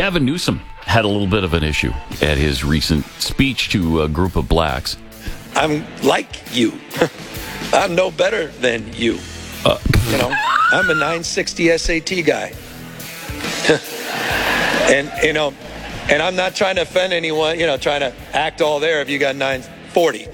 Gavin Newsom had a little bit of an issue at his recent speech to a group of blacks. I'm like you. I'm no better than you. I'm a 960 SAT guy. And I'm not trying to offend anyone, trying to act all there if you got 940.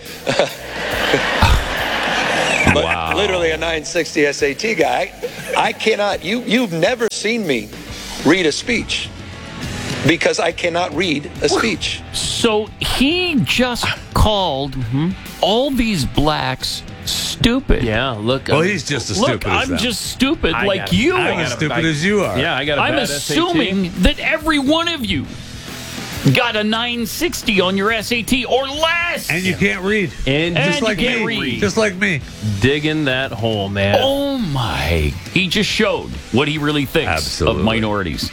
But Wow. Literally a 960 SAT guy. I cannot, you've never seen me read a speech because I cannot read a speech. So he just called all these blacks stupid. Yeah, look. Well, he's just as stupid as I'm them. just stupid like got- you I'm are. as stupid as you are. Yeah, I got a I'm bad assuming that every one of you got a 960 on your SAT or less. And you can't read. And just you like can't me. read. Just like me. digging that hole, man. Oh my. He just showed what he really thinks Absolutely. of minorities.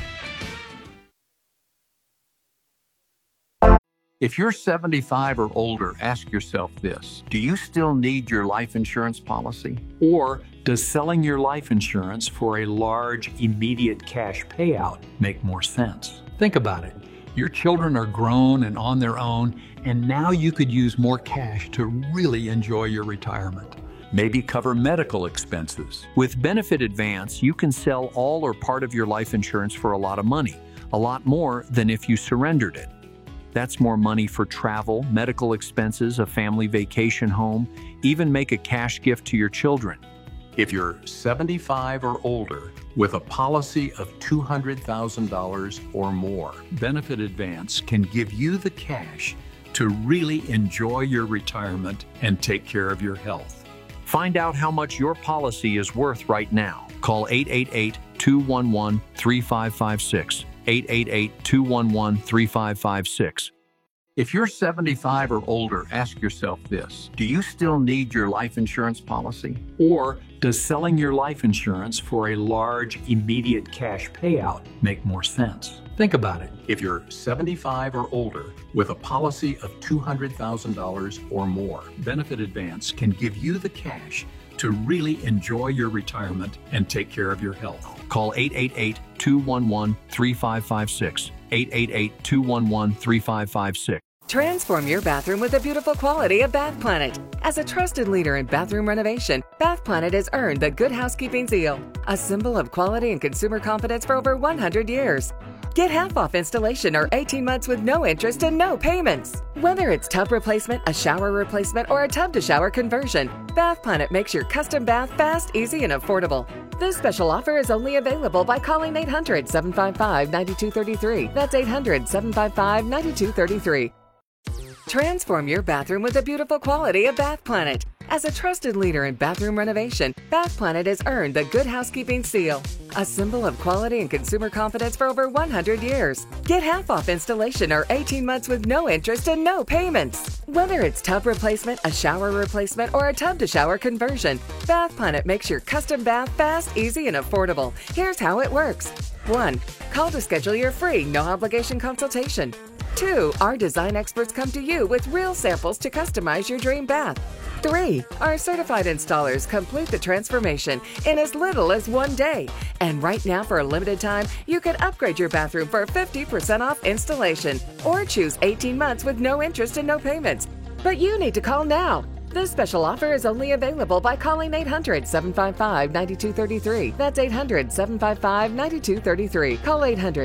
If you're 75 or older, ask yourself this. Do you still need your life insurance policy? Or does selling your life insurance for a large, immediate cash payout make more sense? Think about it. Your children are grown and on their own, and now you could use more cash to really enjoy your retirement. Maybe cover medical expenses. With Benefit Advance, you can sell all or part of your life insurance for a lot of money, a lot more than if you surrendered it. That's more money for travel, medical expenses, a family vacation home, even make a cash gift to your children. If you're 75 or older with a policy of $200,000 or more, Benefit Advance can give you the cash to really enjoy your retirement and take care of your health. Find out how much your policy is worth right now. Call 888-211-3556. 888-211-3556. If you're 75 or older, ask yourself this. Do you still need your life insurance policy? Or does selling your life insurance for a large, immediate cash payout make more sense? Think about it. If you're 75 or older with a policy of $200,000 or more, Benefit Advance can give you the cash to really enjoy your retirement and take care of your health. Call 888-211-3556. 888-211-3556. Transform your bathroom with the beautiful quality of Bath Planet. As a trusted leader in bathroom renovation, Bath Planet has earned the Good Housekeeping seal, a symbol of quality and consumer confidence for over 100 years. Get half off installation or 18 months with no interest and no payments. Whether it's tub replacement, a shower replacement, or a tub-to-shower conversion, Bath Planet makes your custom bath fast, easy, and affordable. This special offer is only available by calling 800-755-9233. That's 800-755-9233. Transform your bathroom with the beautiful quality of Bath Planet. As a trusted leader in bathroom renovation, Bath Planet has earned the Good Housekeeping seal, a symbol of quality and consumer confidence for over 100 years. Get half off installation or 18 months with no interest and no payments. Whether it's tub replacement, a shower replacement, or a tub-to-shower conversion, Bath Planet makes your custom bath fast, easy, and affordable. Here's how it works. 1. Call to schedule your free, no-obligation consultation. 2. Our design experts come to you with real samples to customize your dream bath. 3. Our certified installers complete the transformation in as little as 1 day. And right now, for a limited time, you can upgrade your bathroom for 50% off installation or choose 18 months with no interest and no payments. But you need to call now. This special offer is only available by calling 800-755-9233. That's 800-755-9233. Call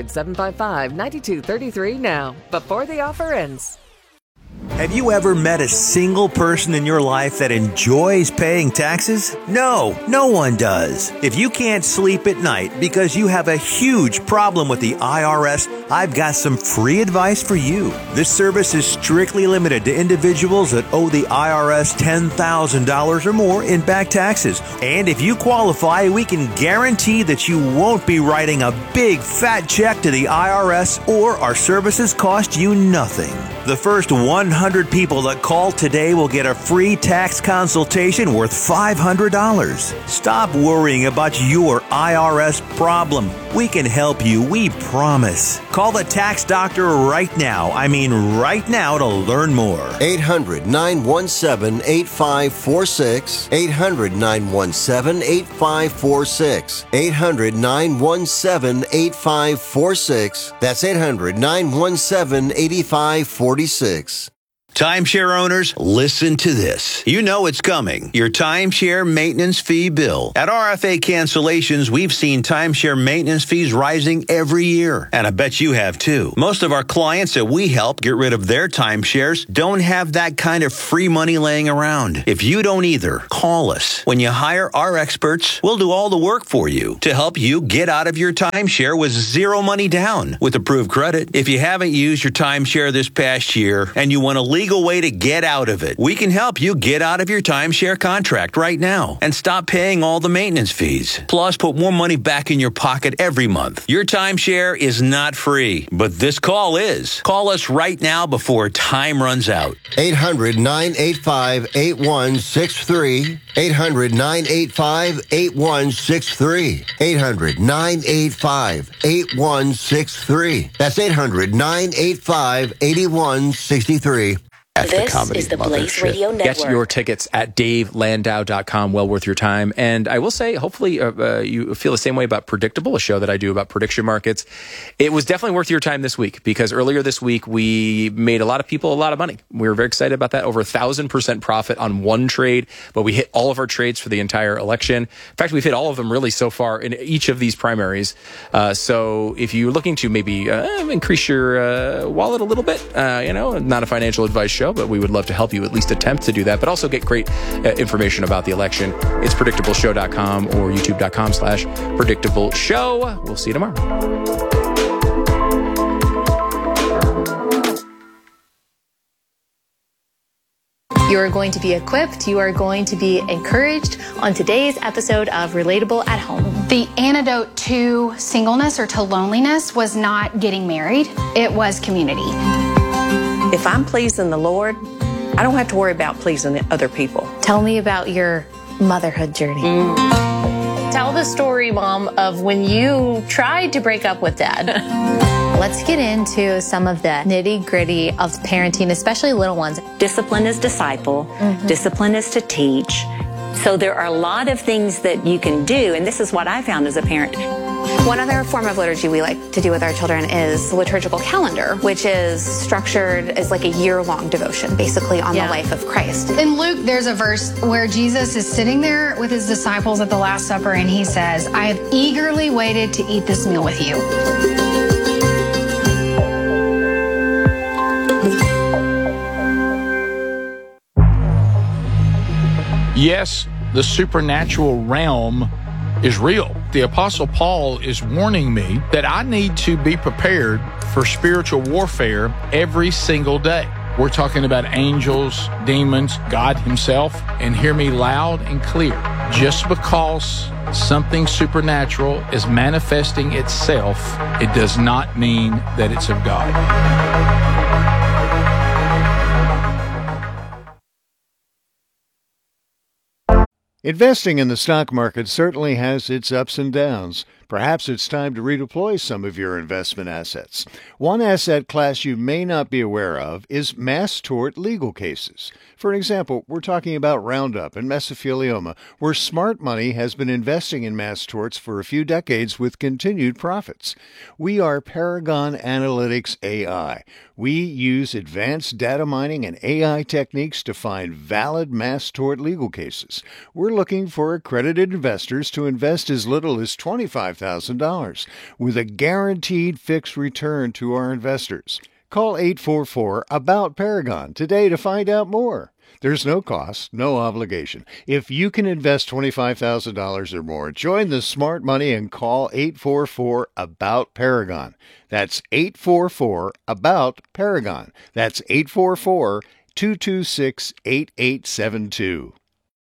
800-755-9233 now, before the offer ends. Have you ever met a single person in your life that enjoys paying taxes? No, no one does. If you can't sleep at night because you have a huge problem with the IRS, I've got some free advice for you. This service is strictly limited to individuals that owe the IRS $10,000 or more in back taxes. And if you qualify, we can guarantee that you won't be writing a big fat check to the IRS, or our services cost you nothing. The first 100 people that call today will get a free tax consultation worth $500. Stop worrying about your IRS problem. We can help you, we promise. Call the tax doctor right now. I mean right now to learn more. 800-917-8546. 800-917-8546. 800-917-8546. That's 800-917-8546. Timeshare owners, listen to this. You know it's coming. Your timeshare maintenance fee bill. At RFA Cancellations, we've seen timeshare maintenance fees rising every year. And I bet you have too. Most of our clients that we help get rid of their timeshares don't have that kind of free money laying around. If you don't either, call us. When you hire our experts, we'll do all the work for you to help you get out of your timeshare with zero money down with approved credit. If you haven't used your timeshare this past year and you want to legal way to get out of it, we can help you get out of your timeshare contract right now and stop paying all the maintenance fees. Plus, put more money back in your pocket every month. Your timeshare is not free, but this call is. Call us right now before time runs out. 800-985-8163. 800-985-8163. 800-985-8163. That's 800-985-8163. This is the Blaze Radio Network. Get your tickets at DaveLandau.com. Well worth your time. And I will say, hopefully you feel the same way about Predictable, a show that I do about prediction markets. It was definitely worth your time this week because earlier this week, we made a lot of people a lot of money. We were very excited about that. Over 1,000% profit on one trade, but we hit all of our trades for the entire election. In fact, we've hit all of them really so far in each of these primaries. So if you're looking to maybe increase your wallet a little bit, not a financial advice show, but we would love to help you at least attempt to do that, but also get great information about the election. It's predictableshow.com or youtube.com/predictableshow. We'll see you tomorrow. You are going to be equipped. You are going to be encouraged on today's episode of Relatable at Home. The antidote to singleness or to loneliness was not getting married. It was community. If I'm pleasing the Lord, I don't have to worry about pleasing other people. Tell me about your motherhood journey. Tell the story, Mom, of when you tried to break up with Dad. Let's get into some of the nitty-gritty of parenting, especially little ones. Discipline is disciple. Discipline is to teach. So there are a lot of things that you can do, and this is what I found as a parent. One other form of liturgy we like to do with our children is the liturgical calendar, which is structured as like a year-long devotion, basically on the life of Christ. In Luke, there's a verse where Jesus is sitting there with his disciples at the Last Supper, and he says, I have eagerly waited to eat this meal with you. Yes, the supernatural realm is real. The Apostle Paul is warning me that I need to be prepared for spiritual warfare every single day. We're talking about angels, demons, God himself, and hear me loud and clear. Just because something supernatural is manifesting itself, it does not mean that it's of God. Investing in the stock market certainly has its ups and downs. Perhaps it's time to redeploy some of your investment assets. One asset class you may not be aware of is mass tort legal cases. For example, we're talking about Roundup and mesothelioma, where smart money has been investing in mass torts for a few decades with continued profits. We are Paragon Analytics AI. We use advanced data mining and AI techniques to find valid mass tort legal cases. We're looking for accredited investors to invest as little as $25,000 with a guaranteed fixed return to our investors. Call 844-ABOUT-PARAGON today to find out more. There's no cost, no obligation. If you can invest $25,000 or more, join the smart money and call 844-ABOUT-PARAGON. That's 844-ABOUT-PARAGON. That's 844-226-8872.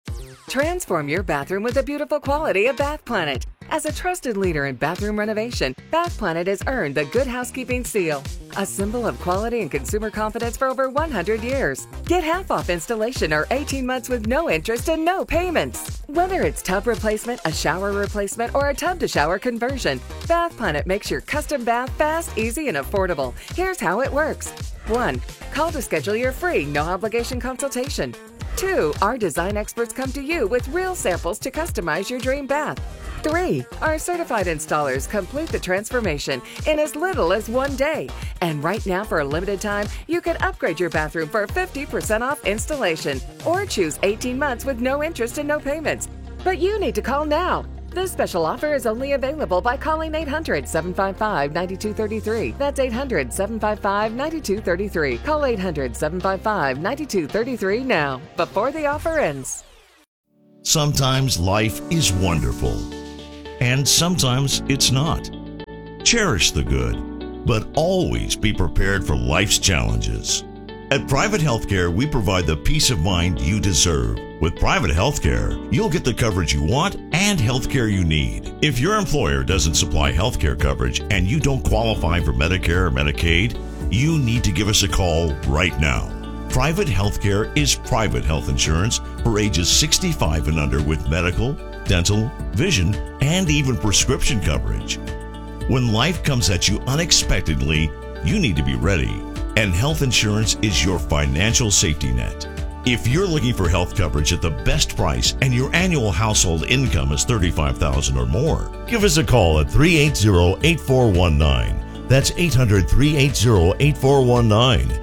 Transform your bathroom with the beautiful quality of Bath Planet. As a trusted leader in bathroom renovation, Bath Planet has earned the Good Housekeeping seal, a symbol of quality and consumer confidence for over 100 years. Get half off installation or 18 months with no interest and no payments. Whether it's tub replacement, a shower replacement, or a tub-to-shower conversion, Bath Planet makes your custom bath fast, easy, and affordable. Here's how it works. 1. Call to schedule your free, no-obligation consultation. 2. Our design experts come to you with real samples to customize your dream bath. 3. Our certified installers complete the transformation in as little as 1 day. And right now, for a limited time, you can upgrade your bathroom for 50% off installation or choose 18 months with no interest and no payments. But you need to call now. This special offer is only available by calling 800-755-9233. That's 800-755-9233. Call 800-755-9233 now, before the offer ends. Sometimes life is wonderful, and sometimes it's not. Cherish the good, but always be prepared for life's challenges. At Private Healthcare, we provide the peace of mind you deserve. With Private Healthcare, you'll get the coverage you want and healthcare you need. If your employer doesn't supply healthcare coverage and you don't qualify for Medicare or Medicaid, you need to give us a call right now. Private Healthcare is private health insurance for ages 65 and under with medical, dental, vision, and even prescription coverage. When life comes at you unexpectedly, you need to be ready. And health insurance is your financial safety net. If you're looking for health coverage at the best price and your annual household income is $35,000 or more, give us a call at 380-8419. That's 800-380-8419.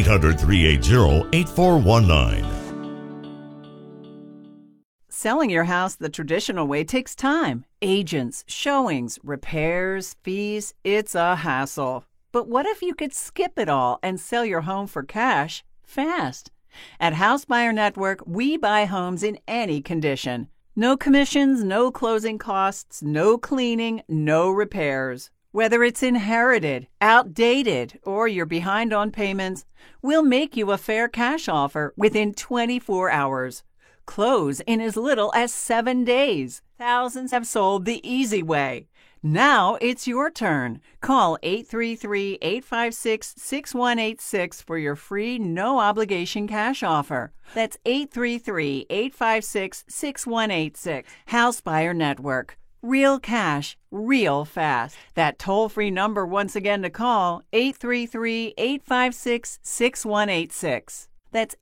800-380-8419. Selling your house the traditional way takes time. Agents, showings, repairs, fees. It's a hassle. But what if you could skip it all and sell your home for cash fast? At House Buyer Network, we buy homes in any condition. No commissions, no closing costs, no cleaning, no repairs. Whether it's inherited, outdated, or you're behind on payments, we'll make you a fair cash offer within 24 hours. Close in as little as 7 days. Thousands have sold the easy way. Now it's your turn. Call 833-856-6186 for your free no-obligation cash offer. That's 833-856-6186. House Buyer Network. Real cash, real fast. That toll-free number once again to call, 833-856-6186. That's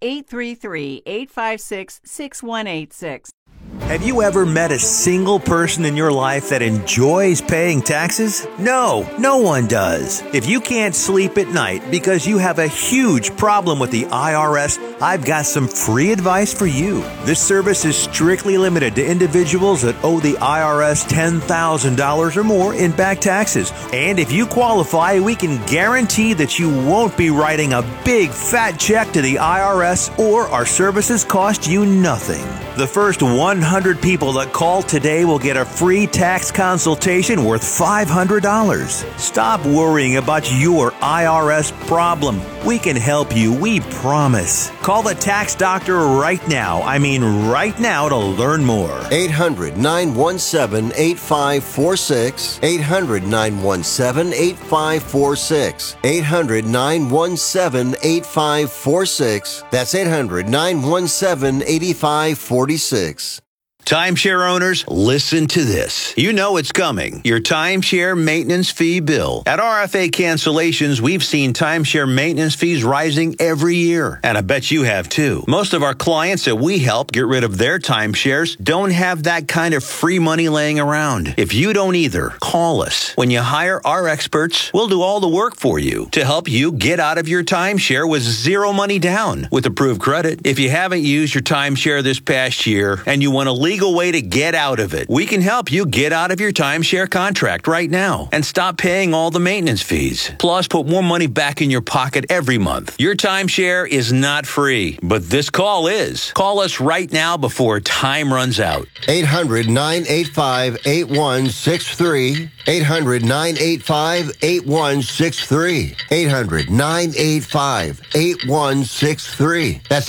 833-856-6186. Have you ever met a single person in your life that enjoys paying taxes? No, no one does. If you can't sleep at night because you have a huge problem with the IRS, I've got some free advice for you. This service is strictly limited to individuals that owe the IRS $10,000 or more in back taxes. And if you qualify, we can guarantee that you won't be writing a big fat check to the IRS, or our services cost you nothing. The first 100 people that call today will get a free tax consultation worth $500. Stop worrying about your IRS problem. We can help you, we promise. Call the tax doctor right now. I mean right now, to learn more. 800-917-8546. 800-917-8546. 800-917-8546. That's 800-917-8546. Timeshare owners, listen to this. You know it's coming. Your timeshare maintenance fee bill. At RFA Cancellations, we've seen timeshare maintenance fees rising every year. And I bet you have too. Most of our clients that we help get rid of their timeshares don't have that kind of free money laying around. If you don't either, call us. When you hire our experts, we'll do all the work for you to help you get out of your timeshare with zero money down with approved credit. If you haven't used your timeshare this past year and you want to legal way to get out of it, we can help you get out of your timeshare contract right now and stop paying all the maintenance fees. Plus, put more money back in your pocket every month. Your timeshare is not free, but this call is. Call us right now before time runs out. 800-985-8163. 800-985-8163. 800-985-8163. That's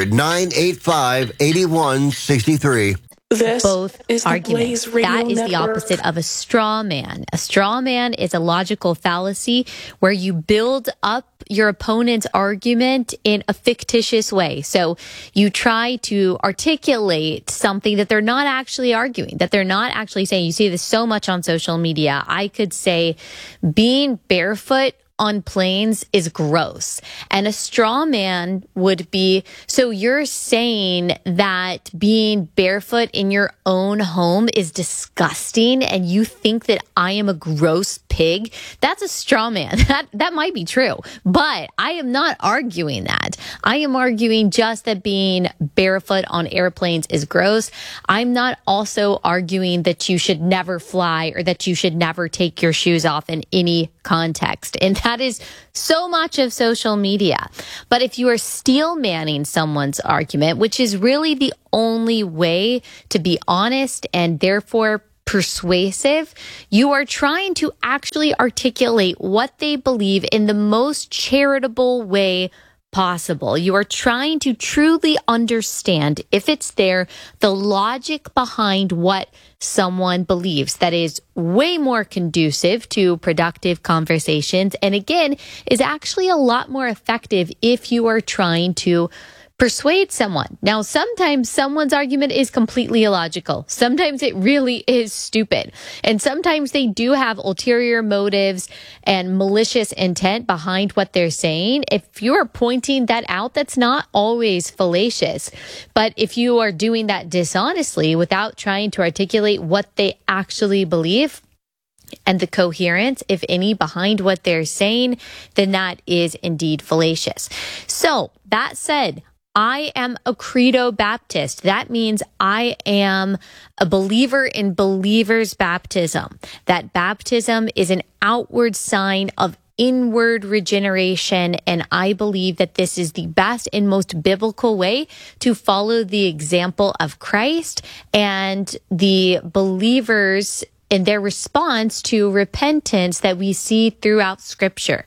800-985-8163. Both arguments. That is the opposite of a straw man. A straw man is a logical fallacy where you build up your opponent's argument in a fictitious way. So you try to articulate something that they're not actually arguing, that they're not actually saying. You see this so much on social media. I could say being barefoot on planes is gross. And a straw man would be, so you're saying that being barefoot in your own home is disgusting and you think that I am a gross pig? That's a straw man. That might be true, but I am not arguing that. I am arguing just that being barefoot on airplanes is gross. I'm not also arguing that you should never fly or that you should never take your shoes off in any context. And that is so much of social media. But if you are steel manning someone's argument, which is really the only way to be honest and therefore persuasive, you are trying to actually articulate what they believe in the most charitable way possible. You are trying to truly understand, if it's there, the logic behind what someone believes. That is way more conducive to productive conversations, and again, is actually a lot more effective if you are trying to persuade someone. Now, sometimes someone's argument is completely illogical. Sometimes it really is stupid. And sometimes they do have ulterior motives and malicious intent behind what they're saying. If you're pointing that out, that's not always fallacious. But if you are doing that dishonestly without trying to articulate what they actually believe, and the coherence, if any, behind what they're saying, then that is indeed fallacious. So, that said, I am a Credo Baptist. That means I am a believer in believers' baptism. That baptism is an outward sign of inward regeneration, and I believe that this is the best and most biblical way to follow the example of Christ and the believers in their response to repentance that we see throughout Scripture.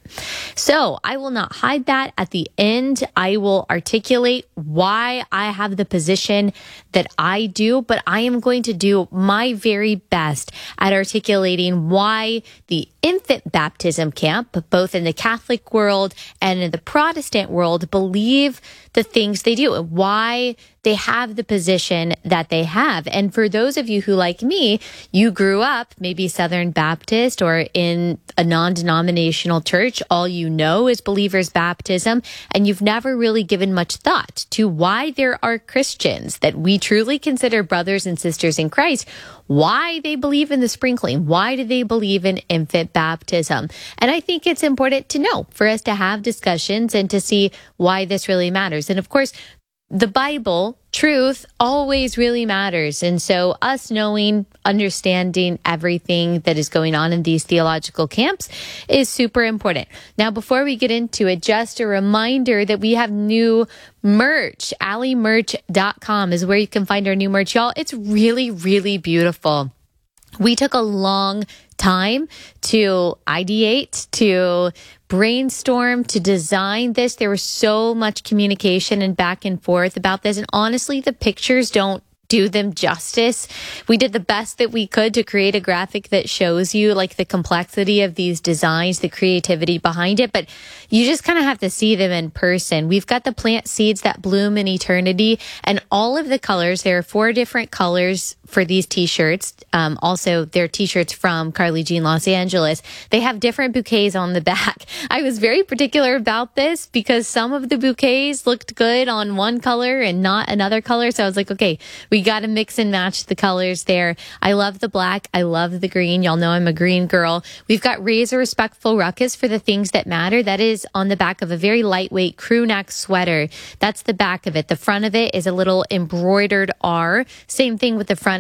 So I will not hide that. At the end, I will articulate why I have the position that I do, but I am going to do my very best at articulating why the infant baptism camp, both in the Catholic world and in the Protestant world, believe the things they do and why they have the position that they have. And for those of you who, like me, you grew up maybe Southern Baptist or in a non-denominational church, all you know is believers' baptism, and you've never really given much thought to why there are Christians that we truly consider brothers and sisters in Christ, why they believe in the sprinkling, why do they believe in infant baptism. And I think it's important to know, for us to have discussions and to see why this really matters. And of course, the Bible, truth, always really matters. And so us knowing, understanding everything that is going on in these theological camps is super important. Now, before we get into it, just a reminder that we have new merch. AllieMerch.com is where you can find our new merch. Y'all, it's really, really beautiful. We took a long time to ideate, to brainstorm, to design this. There was so much communication and back and forth about this. And honestly, the pictures don't do them justice. We did the best that we could to create a graphic that shows you like the complexity of these designs, the creativity behind it, but you just kind of have to see them in person. We've got the plant seeds that bloom in eternity and all of the colors. There are 4 different colors for these t-shirts. Also, they're t-shirts from Carly Jean Los Angeles. They have different bouquets on the back. I was very particular about this because some of the bouquets looked good on one color and not another color. So I was like, okay, we got to mix and match the colors there. I love the black. I love the green. Y'all know I'm a green girl. We've got Raise a Respectful Ruckus for the things that matter. That is on the back of a very lightweight crew neck sweater. That's the back of it. The front of it is a little embroidered R. Same thing with the front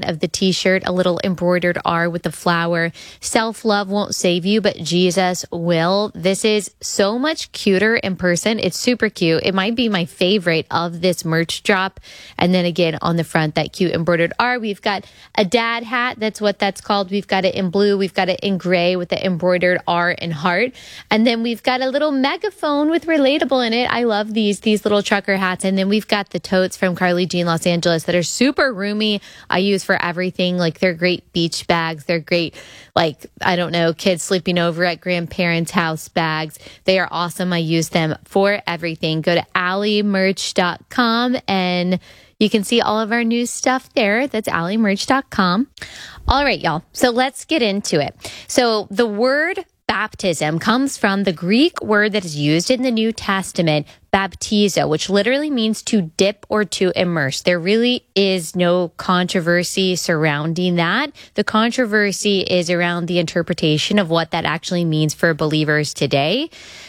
front of the t-shirt, a little embroidered R with the flower. Self-love won't save you, but Jesus will. This is so much cuter in person. It's super cute. It might be my favorite of this merch drop. And then again, on the front, that cute embroidered R. We've got a dad hat. That's what that's called. We've got it in blue. We've got it in gray with the embroidered R and heart. And then we've got a little megaphone with relatable in it. I love these little trucker hats. And then we've got the totes from Carly Jean Los Angeles that are super roomy. I use for everything. Like, they're great beach bags. They're great, like, I don't know, kids sleeping over at grandparents' house bags. They are awesome. I use them for everything. Go to alleymerch.com and you can see all of our new stuff there. That's alleymerch.com. All right, y'all. So let's get into it. So the word baptism comes from the Greek word that is used in the New Testament, baptizo, which literally means to dip or to immerse. There really is no controversy surrounding that. The controversy is around the interpretation of what that actually means for believers today.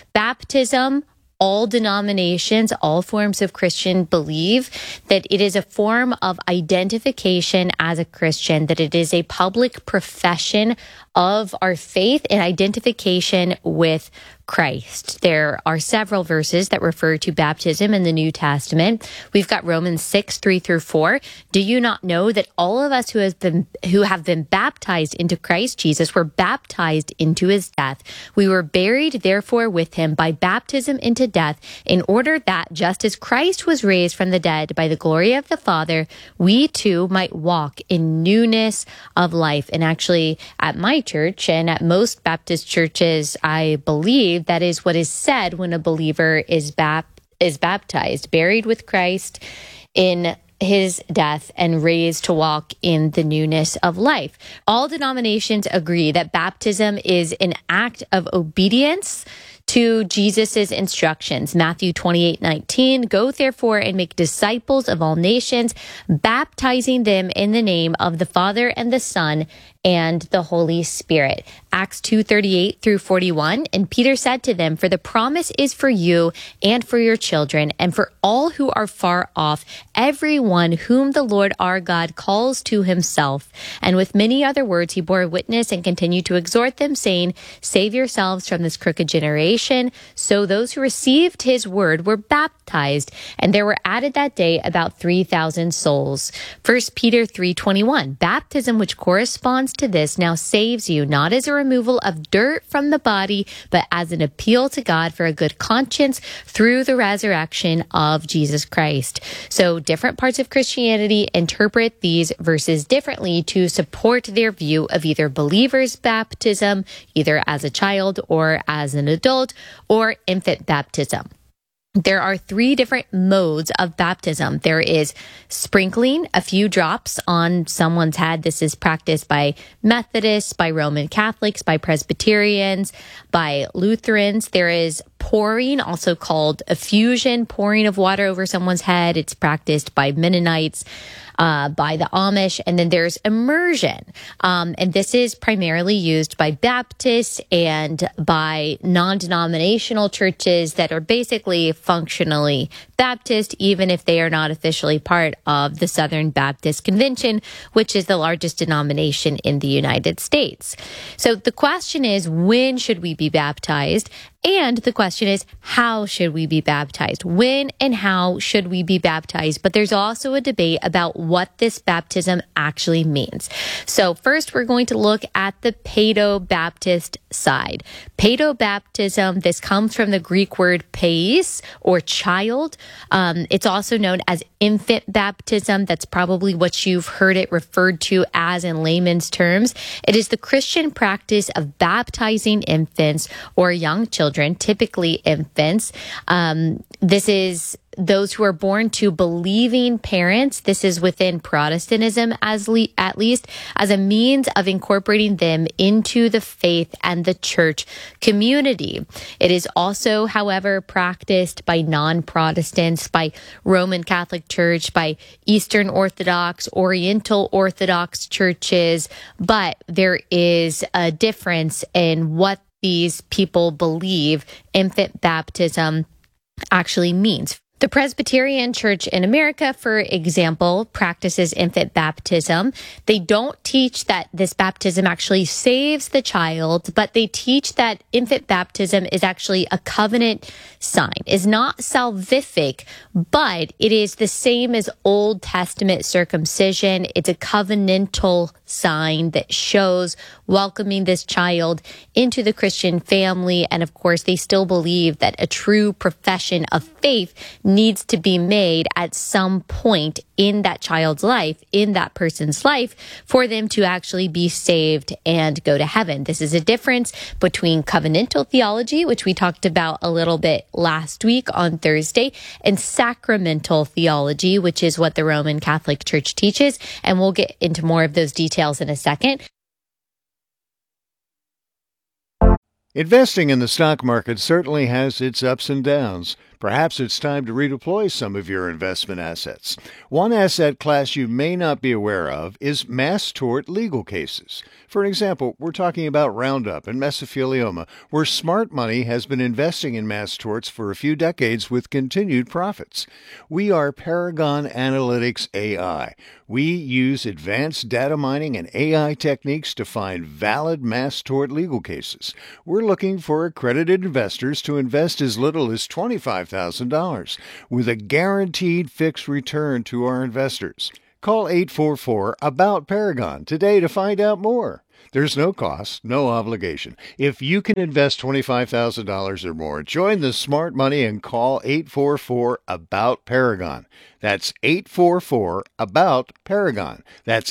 Baptism, all denominations, all forms of Christian believe that it is a form of identification as a Christian, that it is a public profession of our faith and identification with Christ. There are several verses that refer to baptism in the New Testament. We've got Romans 6:3-4. Do you not know that all of us who have been baptized into Christ Jesus were baptized into his death? We were buried, therefore, with him by baptism into death, in order that, just as Christ was raised from the dead by the glory of the Father, we too might walk in newness of life. And actually, at my church and at most Baptist churches, I believe that is what is said when a believer is baptized, buried with Christ in his death and raised to walk in the newness of life. All denominations agree that baptism is an act of obedience to Jesus's instructions. Matthew 28:19, go therefore and make disciples of all nations, baptizing them in the name of the Father and the Son and the Holy Spirit. Acts 2:38-41, and Peter said to them, for the promise is for you and for your children and for all who are far off, everyone whom the Lord our God calls to himself. And with many other words he bore witness and continued to exhort them, saying, save yourselves from this crooked generation. So those who received his word were baptized, and there were added that day about 3,000 souls. 1 Peter 3:21, baptism, which corresponds to this, now saves you, not as a removal of dirt from the body, but as an appeal to God for a good conscience through the resurrection of Jesus Christ. So different parts of Christianity interpret these verses differently to support their view of either believers' baptism, either as a child or as an adult, or infant baptism. There are 3 different modes of baptism. There is sprinkling a few drops on someone's head. This is practiced by Methodists, by Roman Catholics, by Presbyterians, by Lutherans. There is pouring, also called effusion, pouring of water over someone's head. It's practiced by Mennonites, by the Amish, and then there's immersion. And this is primarily used by Baptists and by non-denominational churches that are basically functionally Baptist, even if they are not officially part of the Southern Baptist Convention, which is the largest denomination in the United States. So the question is, when should we be baptized? And the question is, how should we be baptized? When and how should we be baptized? But there's also a debate about what this baptism actually means. So first, we're going to look at the Paedo-Baptist side. Paedo-baptism, this comes from the Greek word pais, or child. It's also known as infant baptism. That's probably what you've heard it referred to as in layman's terms. It is the Christian practice of baptizing infants or young children, typically infants. This is those who are born to believing parents. This is within Protestantism, at least, as a means of incorporating them into the faith and the church community. It is also, however, practiced by non-Protestants, by Roman Catholic Church, by Eastern Orthodox, Oriental Orthodox churches, but there is a difference in what these people believe infant baptism actually means. The Presbyterian Church in America, for example, practices infant baptism. They don't teach that this baptism actually saves the child, but they teach that infant baptism is actually a covenant sign, is not salvific, but it is the same as Old Testament circumcision. It's a covenantal sign that shows welcoming this child into the Christian family. And of course, they still believe that a true profession of faith needs to be made at some point in that child's life, in that person's life, for them to actually be saved and go to heaven. This is a difference between covenantal theology, which we talked about a little bit last week on Thursday, and sacramental theology, which is what the Roman Catholic Church teaches. And we'll get into more of those details in a second. Investing in the stock market certainly has its ups and downs. Perhaps it's time to redeploy some of your investment assets. One asset class you may not be aware of is mass tort legal cases. For example, we're talking about Roundup and mesothelioma, where smart money has been investing in mass torts for a few decades with continued profits. We are Paragon Analytics AI. We use advanced data mining and AI techniques to find valid mass tort legal cases. We're looking for accredited investors to invest as little as $25,000 with a guaranteed fixed return to our investors. Call 844-ABOUT-PARAGON today to find out more. There's no cost, no obligation. If you can invest $25,000 or more, join the smart money and call 844-ABOUT-PARAGON. That's 844-ABOUT-PARAGON. That's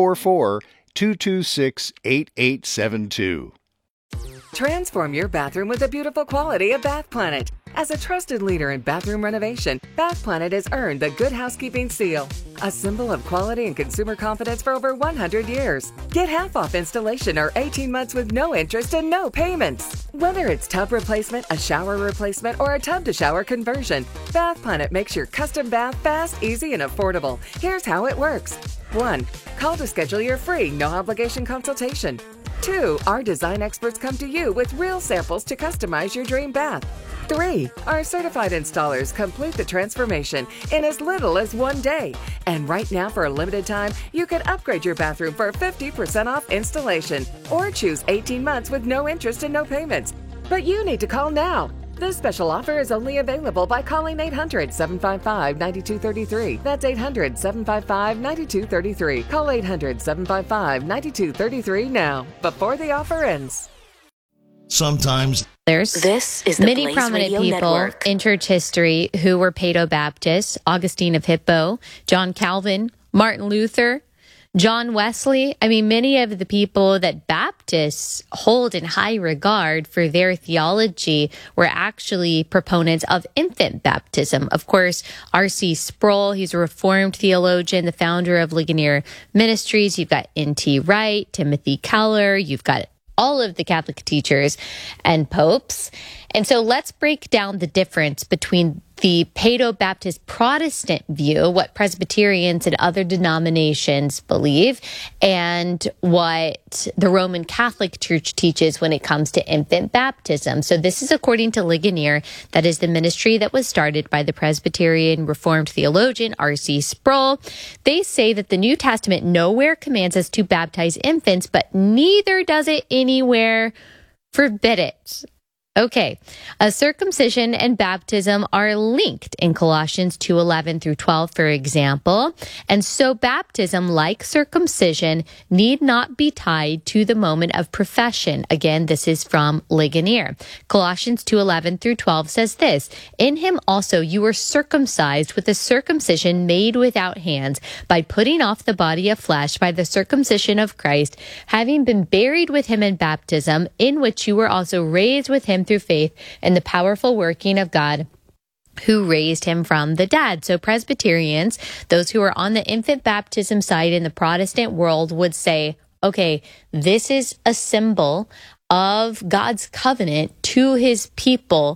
844-226-8872. Transform your bathroom with the beautiful quality of Bath Planet. As a trusted leader in bathroom renovation, Bath Planet has earned the Good Housekeeping Seal, a symbol of quality and consumer confidence for over 100 years. Get half off installation or 18 months with no interest and no payments. Whether it's tub replacement, a shower replacement, or a tub-to-shower conversion, Bath Planet makes your custom bath fast, easy, and affordable. Here's how it works. 1. Call to schedule your free, no-obligation consultation. 2. Our design experts come to you with real samples to customize your dream bath. 3. Our certified installers complete the transformation in as little as 1 day. And right now, for a limited time, you can upgrade your bathroom for 50% off installation or choose 18 months with no interest and no payments. But you need to call now. This special offer is only available by calling 800-755-9233. That's 800-755-9233. Call 800-755-9233 now, before the offer ends. Sometimes this is many prominent people in church history who were Paedo-Baptists: Augustine of Hippo, John Calvin, Martin Luther, John Wesley. I mean, many of the people that Baptists hold in high regard for their theology were actually proponents of infant baptism. Of course, R.C. Sproul, he's a Reformed theologian, the founder of Ligonier Ministries. You've got N.T. Wright, Timothy Keller. You've got all of the Catholic teachers and popes. And so let's break down the difference between the Paedo-Baptist Protestant view, what Presbyterians and other denominations believe, and what the Roman Catholic Church teaches when it comes to infant baptism. So this is according to Ligonier, that is the ministry that was started by the Presbyterian Reformed theologian R.C. Sproul. They say that the New Testament nowhere commands us to baptize infants, but neither does it anywhere forbid it. Okay, circumcision and baptism are linked in Colossians 2:11 through 12, for example. And so baptism, like circumcision, need not be tied to the moment of profession. Again, this is from Ligonier. Colossians 2:11 through 12 says this: "In him also you were circumcised with a circumcision made without hands, by putting off the body of flesh by the circumcision of Christ, having been buried with him in baptism, in which you were also raised with him through faith and the powerful working of God who raised him from the dead." So Presbyterians, those who are on the infant baptism side in the Protestant world, would say, okay, this is a symbol of God's covenant to his people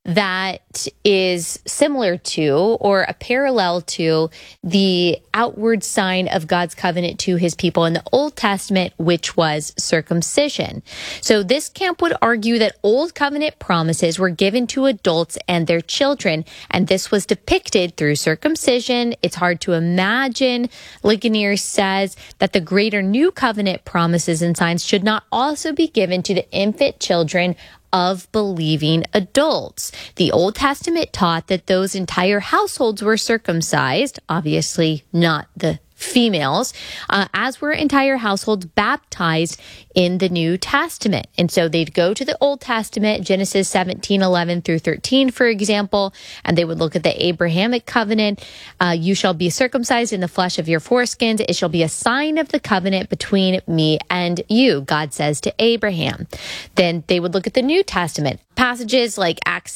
that is similar to or a parallel to the outward sign of God's covenant to his people in the Old Testament, which was circumcision. So this camp would argue that Old Covenant promises were given to adults and their children, and this was depicted through circumcision. It's hard to imagine, Ligonier says, that the greater New Covenant promises and signs should not also be given to the infant children of believing adults. The Old Testament taught that those entire households were circumcised, obviously not the females, as were entire households baptized in the New Testament. And so they'd go to the Old Testament, Genesis 17:11 through 13, for example, and they would look at the Abrahamic covenant. You shall be circumcised in the flesh of your foreskins. It shall be a sign of the covenant between me and you, God says to Abraham. Then they would look at the New Testament. Passages like Acts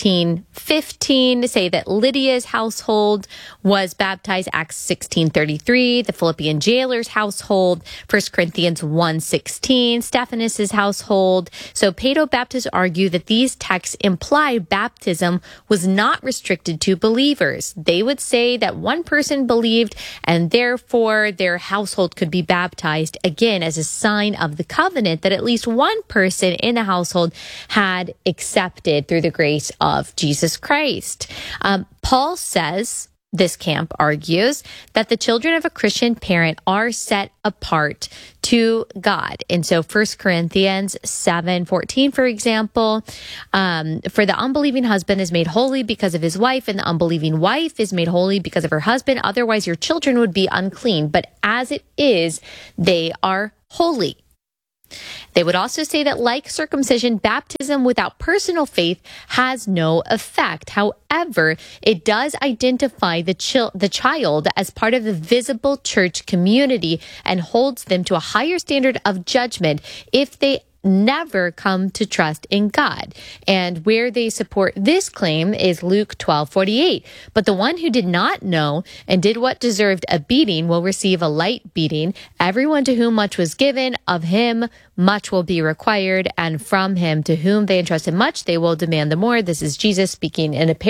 16:15 say that Lydia's household was baptized, Acts 16:33, the Philippian jailer's household, 1 Corinthians 1:16, Stephanus's household. So Paedobaptists argue that these texts imply baptism was not restricted to believers. They would say that one person believed and therefore their household could be baptized, again, as a sign of the covenant that at least one person in the household had accepted through the grace of Jesus Christ. Paul says, this camp argues, that the children of a Christian parent are set apart to God. And so 1 Corinthians 7:14, for example, for the unbelieving husband is made holy because of his wife, and the unbelieving wife is made holy because of her husband. Otherwise, your children would be unclean. But as it is, they are holy. They would also say that, like circumcision, baptism without personal faith has no effect. However, it does identify the child as part of the visible church community and holds them to a higher standard of judgment if they never come to trust in God. And where they support this claim is Luke 12:48. But the one who did not know and did what deserved a beating will receive a light beating. Everyone to whom much was given, of him much will be required, and from him to whom they entrusted much, they will demand the more. This is Jesus speaking in a